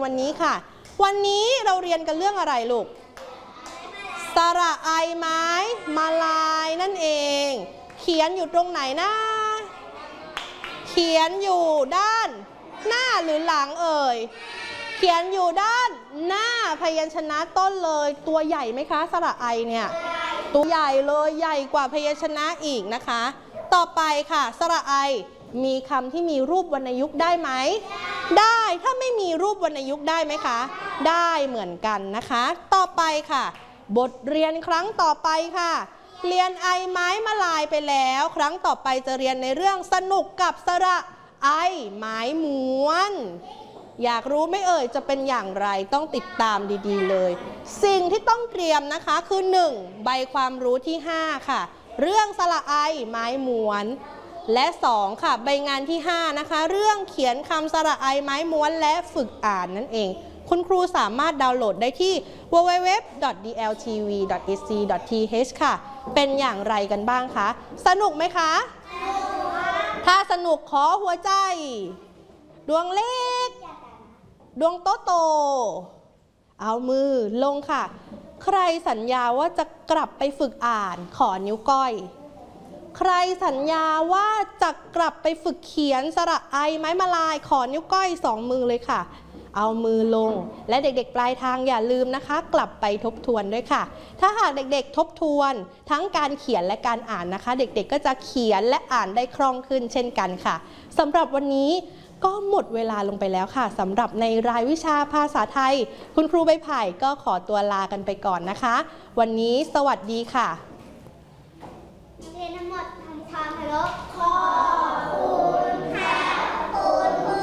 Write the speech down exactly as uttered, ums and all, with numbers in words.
วันนี้ค่ะวันนี้เราเรียนกันเรื่องอะไรลูกสระไอไม้มาลายนั่นเองเขียนอยู่ตรงไหนนะเขียนอยู่ด้านหน้าหรือหลังเอ่ยเขียนอยู่ด้านหน้าพยัญชนะต้นเลยตัวใหญ่ไหมคะสระไอเนี่ยตัวใหญ่เลยใหญ่กว่าพยัญชนะอีกนะคะต่อไปค่ะสระไอมีคำที่มีรูปวรรณยุกต์ได้ไหมได้ถ้าไม่มีรูปวรรณยุกต์ได้ไหมคะได้เหมือนกันนะคะต่อไปค่ะบทเรียนครั้งต่อไปค่ะเรียนไอไม้มาลายไปแล้วครั้งต่อไปจะเรียนในเรื่องสนุกกับสระไอไม้ม้วนอยากรู้ไม่เอ่ยจะเป็นอย่างไรต้องติดตามดีๆเลยสิ่งที่ต้องเตรียมนะคะคือหนึ่งใบความรู้ที่ห้าค่ะเรื่องสระไอไม้ม้วนและสองค่ะใบงานที่ห้านะคะเรื่องเขียนคำสระไอไม้ม้วนและฝึกอ่านนั่นเองคุณครูสามารถดาวน์โหลดได้ที่ ดับเบิลยู ดับเบิลยู ดับเบิลยู ดอท ดี แอล ที วี ดอท เอ ซี ดอท ที เอช ค่ะเป็นอย่างไรกันบ้างคะสนุกไหมคะถ้าสนุกขอหัวใจดวงเล็กดวงโตโตเอามือลงค่ะใครสัญญาว่าจะกลับไปฝึกอ่านขอนิ้วก้อยใครสัญญาว่าจะกลับไปฝึกเขียนสระไอไม้มาลายขอนิ้วก้อยสองมือเลยค่ะเอามือลงและเด็กๆปลายทางอย่าลืมนะคะกลับไปทบทวนด้วยค่ะถ้าหากเด็กๆทบทวนทั้งการเขียนและการอ่านนะคะเด็กๆก็จะเขียนและอ่านได้คล่องขึ้นเช่นกันค่ะสำหรับวันนี้ก็หมดเวลาลงไปแล้วค่ะสำหรับในรายวิชาภาษาไทยคุณครูใบไผ่ก็ขอตัวลากันไปก่อนนะคะวันนี้สวัสดีค่ะนักเรียนทั้งหมดทำความเคารพ